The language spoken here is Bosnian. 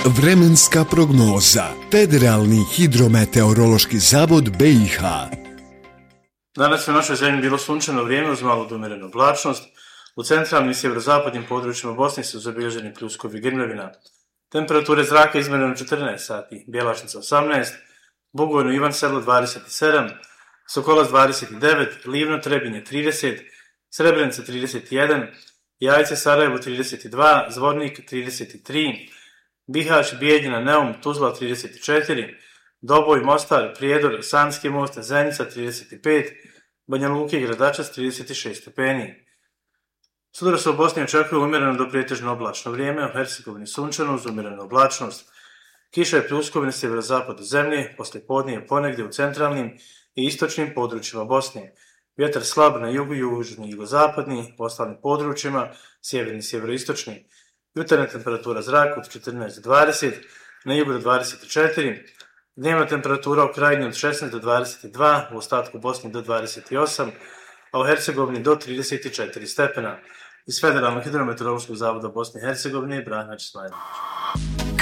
Vremenska prognoza. Federalni hidrometeorološki zavod BiH. Danas je u našoj zemlji bilo sunčano vrijeme uz malo do umjerenu oblačnost. U centralnim i sjeverozapadnim područjima Bosne su zabilježeni pljuskovi grmljavina. Temperature zraka izmjerene u 14 sati. Bjelašnica 18, Bugojno Ivan Sedlo 27, Sokolac 29, Livno Trebinje 30, Srebrenica 31, Jajce Sarajevo 32, Zvornik 33, Bihać, Bijeljina, Neum, Tuzla 34, Doboj, Mostar, Prijedor, Sanski most, Zenica 35, Banja Luka i Gradačac 36 stepeni. Sutra se u Bosni očekuje umjereno do prijetežno oblačno vrijeme, u Hercegovini sunčano uz umjerenu oblačnost. Kiša je pljuskovi na sjeverozapadu zemlje, poslije podnije ponegdje u centralnim i istočnim područjima Bosne. Vjetar slab na jugu, južni i jugozapadni, u ostalim područjima, sjeverni i sjeveroistočni. Jutarnja temperatura zraka od 14 do 20, na jugu do 24, dnevna temperatura u krajini od 16 do 22, u ostatku Bosne do 28, a u Hercegovini do 34 stepena. Iz Federalnog hidrometeorološkog zavoda Bosne i Hercegovine, Branić Slajnović.